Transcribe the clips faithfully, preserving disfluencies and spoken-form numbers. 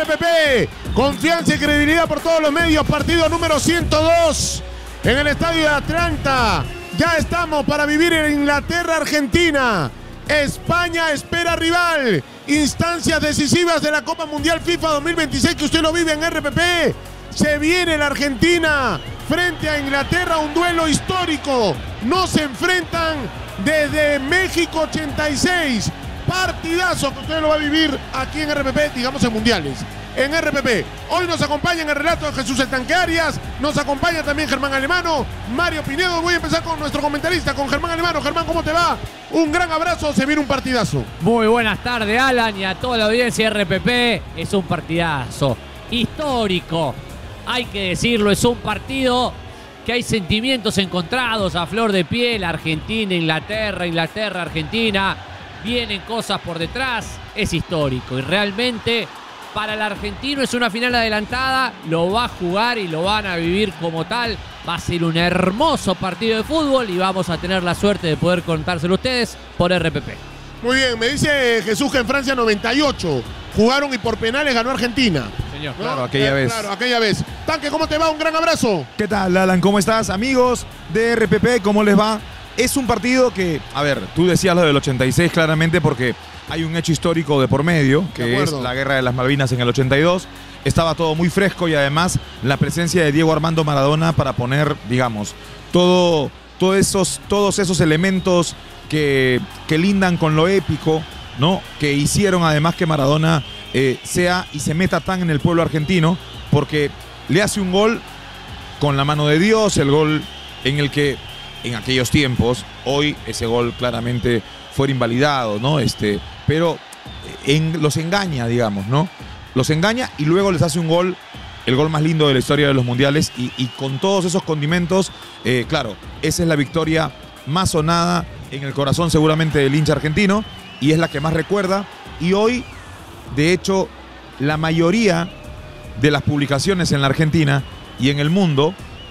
P P. Confianza y credibilidad por todos los medios. Partido número ciento dos en el estadio de Atlanta. Ya estamos para vivir en Inglaterra-Argentina. España espera rival. Instancias decisivas de la Copa Mundial FIFA dos mil veintiséis que usted lo vive en R P P. Se viene la Argentina frente a Inglaterra, un duelo histórico. No se enfrentan desde México ochenta y seis. Partidazo que usted lo va a vivir aquí en R P P, digamos en mundiales. En R P P. Hoy nos acompaña en el relato de Jesús el Tanque Arias. Nos acompaña también Germán Alemano, Mario Pinedo. Voy a empezar con nuestro comentarista, con Germán Alemano. Germán, ¿cómo te va? Un gran abrazo, se viene un partidazo. Muy buenas tardes, Alan, y a toda la audiencia de R P P. Es un partidazo histórico. Hay que decirlo, es un partido que hay sentimientos encontrados a flor de piel. Argentina, Inglaterra, Inglaterra, Argentina. Vienen cosas por detrás. Es histórico y realmente para el argentino es una final adelantada. Lo va a jugar y lo van a vivir como tal. Va a ser un hermoso partido de fútbol y vamos a tener la suerte de poder contárselo a ustedes por R P P. Muy bien, me dice Jesús que en Francia noventa y ocho jugaron y por penales ganó Argentina. Señor, ¿No? Claro, aquella eh, vez. Claro, aquella vez. Tanque, ¿cómo te va? Un gran abrazo. ¿Qué tal, Alan? ¿Cómo estás? Amigos de R P P, ¿cómo les va? Es un partido que, a ver, tú decías lo del ochenta y seis claramente porque hay un hecho histórico de por medio, que es la Guerra de las Malvinas en el ochenta y dos. Estaba todo muy fresco y además la presencia de Diego Armando Maradona para poner, digamos, todo, todo esos, todos esos elementos que, que lindan con lo épico, ¿no? Que hicieron además que Maradona eh, sea y se meta tan en el pueblo argentino, porque le hace un gol con la mano de Dios, el gol en el que en aquellos tiempos, hoy ese gol claramente fuera invalidado, ¿no? Este, pero en, los engaña, digamos, ¿no? Los engaña y luego les hace un gol, el gol más lindo de la historia de los mundiales y, y con todos esos condimentos, eh, claro, esa es la victoria más sonada en el corazón seguramente del hincha argentino y es la que más recuerda. Y hoy, de hecho, la mayoría de las publicaciones en la Argentina y en el mundo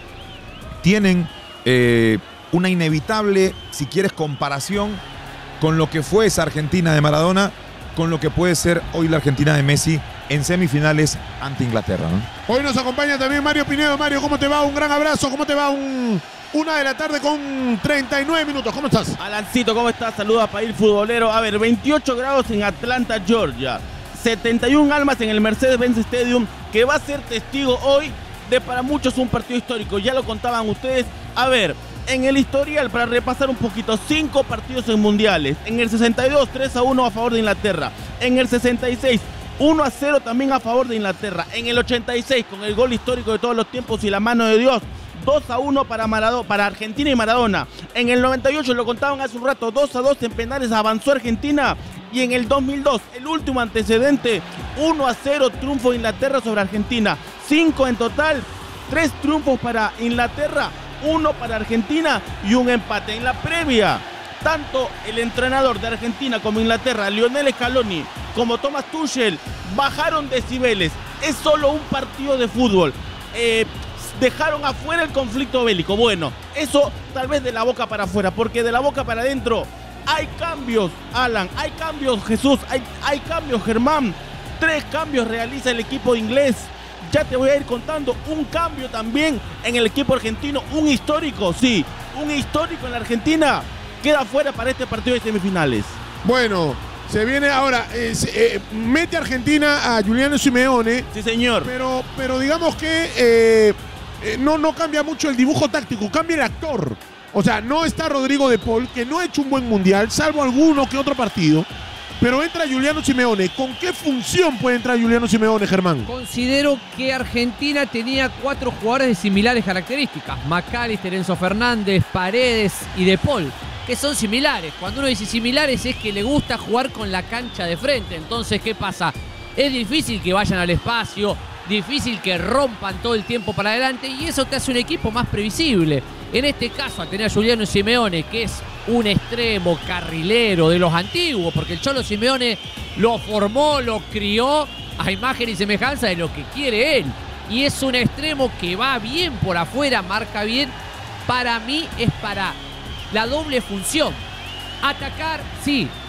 tienen eh, una inevitable, si quieres, comparación con lo que fue esa Argentina de Maradona, con lo que puede ser hoy la Argentina de Messi en semifinales ante Inglaterra, ¿no? Hoy nos acompaña también Mario Pinedo. Mario, ¿cómo te va? Un gran abrazo. ¿Cómo te va? Un, una de la tarde con treinta y nueve minutos. ¿Cómo estás? Alancito, ¿cómo estás? Saludos para ir futbolero. A ver, veintiocho grados en Atlanta, Georgia. setenta y un almas en el Mercedes-Benz Stadium, que va a ser testigo hoy de para muchos un partido histórico. Ya lo contaban ustedes. A ver, en el historial, para repasar un poquito, cinco partidos en mundiales. En el sesenta y dos, tres a uno a favor de Inglaterra. En el sesenta y seis, uno a cero también a favor de Inglaterra. En el ochenta y seis, con el gol histórico de todos los tiempos y la mano de Dios, dos a uno para, Maradona, para Argentina y Maradona. En el noventa y ocho, lo contaban hace un rato, dos a dos en penales avanzó Argentina. Y en el dos mil dos, el último antecedente, uno a cero triunfo de Inglaterra sobre Argentina. cinco en total, tres triunfos para Inglaterra, uno para Argentina y un empate. En la previa, tanto el entrenador de Argentina como Inglaterra, Lionel Scaloni, como Thomas Tuchel, bajaron decibeles. Es solo un partido de fútbol. Eh, dejaron afuera el conflicto bélico. Bueno, eso tal vez de la boca para afuera, porque de la boca para adentro hay cambios, Alan, hay cambios, Jesús, hay, hay cambios, Germán. Tres cambios realiza el equipo inglés. Ya te voy a ir contando un cambio también en el equipo argentino, un histórico, sí, un histórico en la Argentina. Queda fuera para este partido de semifinales. Bueno, se viene ahora, eh, se, eh, mete a Argentina a Giuliano Simeone. Sí, señor. Pero, pero digamos que eh, eh, no, no cambia mucho el dibujo táctico, cambia el actor. O sea, no está Rodrigo de Paul, que no ha hecho un buen mundial, salvo alguno que otro partido. Pero entra Giuliano Simeone. ¿Con qué función puede entrar Giuliano Simeone, Germán? Considero que Argentina tenía cuatro jugadores de similares características. McAllister, Enzo Fernández, Paredes y De Paul, que son similares. Cuando uno dice similares es que le gusta jugar con la cancha de frente. Entonces, ¿qué pasa? Es difícil que vayan al espacio, difícil que rompan todo el tiempo para adelante y eso te hace un equipo más previsible. En este caso, al tener a Giuliano Simeone, que es un extremo carrilero de los antiguos, porque el Cholo Simeone lo formó, lo crió a imagen y semejanza de lo que quiere él. Y es un extremo que va bien por afuera, marca bien. Para mí es para la doble función. Atacar, sí,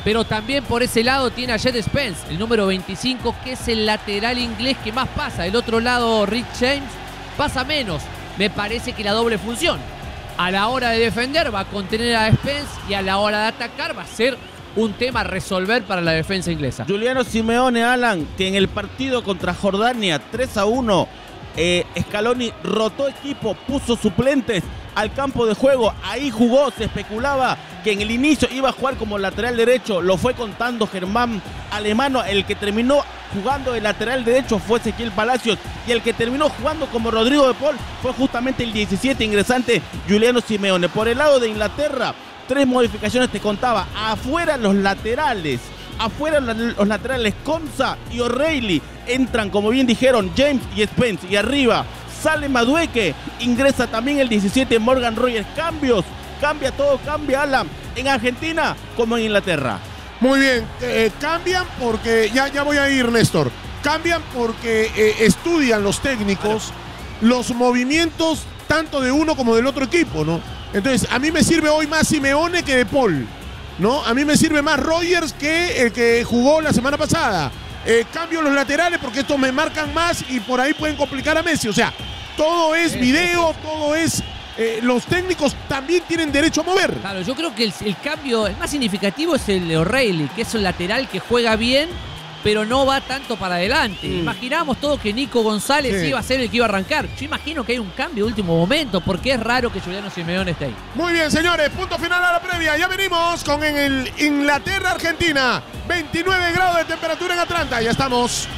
Pero también por ese lado tiene a Jet Spence, el número veinticinco, que es el lateral inglés que más pasa. Del otro lado, Rich James pasa menos. Me parece que la doble función. A la hora de defender va a contener a Spence y a la hora de atacar va a ser un tema a resolver para la defensa inglesa. Giuliano Simeone, Alan, que en el partido contra Jordania tres a uno, eh, Scaloni rotó equipo, puso suplentes al campo de juego, ahí jugó, se especulaba que en el inicio iba a jugar como lateral derecho, lo fue contando Germán Alemano, el que terminó jugando de lateral derecho fue Ezequiel Palacios y el que terminó jugando como Rodrigo de Paul fue justamente el diecisiete ingresante Giuliano Simeone. Por el lado de Inglaterra, tres modificaciones te contaba, afuera los laterales, afuera los laterales Konsa y O'Reilly, entran como bien dijeron James y Spence, y arriba sale Madueke, ingresa también el diecisiete Morgan Rogers. Cambios, cambia todo, cambia Alan, en Argentina como en Inglaterra. Muy bien, eh, cambian porque, ya, ya voy a ir Néstor, cambian porque eh, estudian los técnicos los movimientos tanto de uno como del otro equipo, ¿no? Entonces, a mí me sirve hoy más Simeone que De Paul, ¿no? A mí me sirve más Rogers que el que jugó la semana pasada. Eh, cambio los laterales porque estos me marcan más y por ahí pueden complicar a Messi. O sea, todo es video, todo es... Eh, los técnicos también tienen derecho a mover. Claro, yo creo que el, el cambio el más significativo es el de O'Reilly, que es un lateral que juega bien, pero no va tanto para adelante. Mm. Imaginábamos todo que Nico González sí. iba a ser el que iba a arrancar. Yo imagino que hay un cambio de último momento, porque es raro que Giuliano Simeone esté ahí. Muy bien, señores, punto final a la previa. Ya venimos con el Inglaterra-Argentina. veintinueve grados de temperatura en Atlanta. Ya estamos.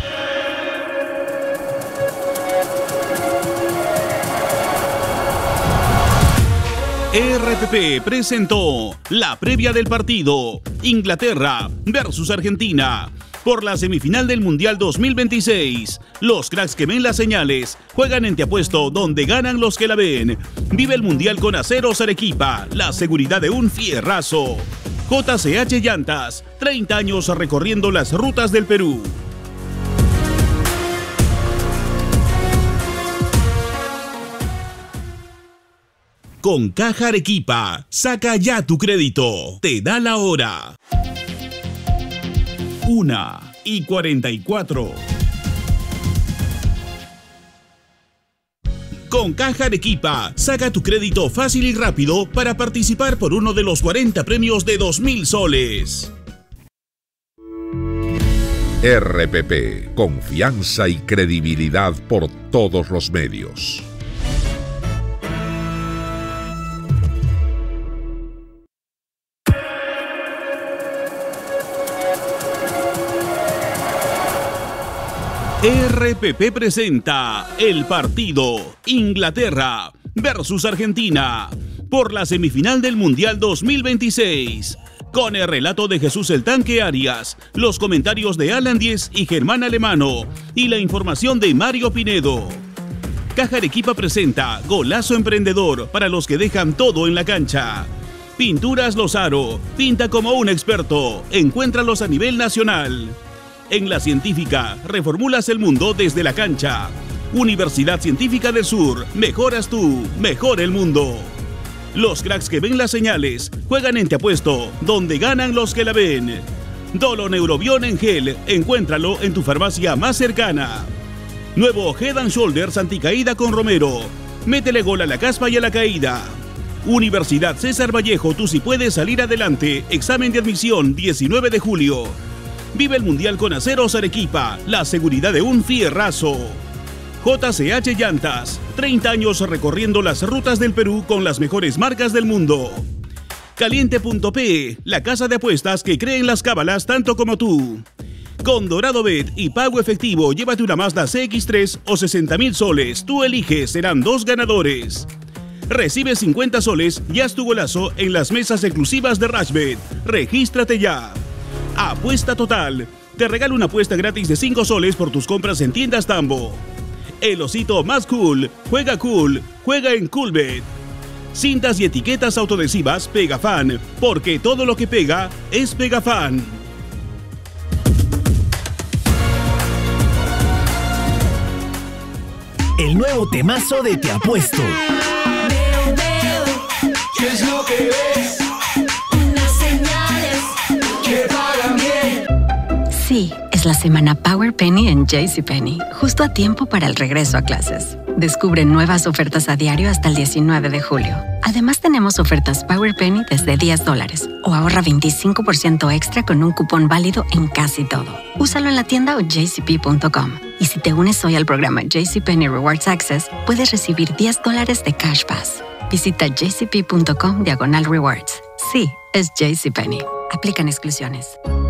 R P P presentó la previa del partido Inglaterra versus Argentina por la semifinal del Mundial dos mil veintiséis. Los cracks que ven las señales juegan en Te Apuesto, donde ganan los que la ven. Vive el Mundial con Aceros Arequipa, la seguridad de un fierrazo. J C H Llantas, treinta años recorriendo las rutas del Perú. Con Caja Arequipa, saca ya tu crédito. Te da la hora. Una y cuarenta y cuatro. Con Caja Arequipa, saca tu crédito fácil y rápido para participar por uno de los cuarenta premios de dos mil soles. R P P, confianza y credibilidad por todos los medios. R P P presenta el partido Inglaterra versus Argentina por la semifinal del Mundial dos mil veintiséis. Con el relato de Jesús el Tanque Arias, los comentarios de Alan Diez y Germán Alemano y la información de Mario Pinedo. Caja Arequipa presenta Golazo Emprendedor para los que dejan todo en la cancha. Pinturas Lozaro, pinta como un experto, encuéntralos a nivel nacional. En La Científica, reformulas el mundo desde la cancha. Universidad Científica del Sur, mejoras tú, mejora el mundo. Los cracks que ven las señales juegan en Te Apuesto, donde ganan los que la ven. Dolo Neurobión en gel, encuéntralo en tu farmacia más cercana. Nuevo Head and Shoulders anticaída con Romero. Métele gol a la caspa y a la caída. Universidad César Vallejo, tú sí puedes salir adelante. Examen de admisión diecinueve de julio. Vive el Mundial con Aceros Arequipa, la seguridad de un fierrazo. J C H Llantas, treinta años recorriendo las rutas del Perú con las mejores marcas del mundo. Caliente punto pe, la casa de apuestas que cree en las cábalas tanto como tú. Con Dorado Bet y pago efectivo, llévate una Mazda C X tres o sesenta mil soles. Tú eliges, serán dos ganadores. Recibe cincuenta soles y haz tu golazo en las mesas exclusivas de Rashbet. Regístrate ya. Apuesta Total. Te regalo una apuesta gratis de cinco soles por tus compras en tiendas Tambo. El osito más cool. Juega cool. Juega en Coolbet. Cintas y etiquetas autoadhesivas Pegafan. Porque todo lo que pega es Pegafan. El nuevo temazo de Te Apuesto. Veo, veo. ¿Qué es lo que ves? Unas señales. Sí, es la semana Power Penny en JCPenney, justo a tiempo para el regreso a clases. Descubre nuevas ofertas a diario hasta el diecinueve de julio. Además tenemos ofertas Power Penny desde diez dólares o ahorra veinticinco por ciento extra con un cupón válido en casi todo. Úsalo en la tienda o j c p punto com. Y si te unes hoy al programa JCPenney Rewards Access, puedes recibir diez dólares de Cash Pass. Visita j c p punto com diagonal rewards. Sí, es JCPenney. Aplican exclusiones.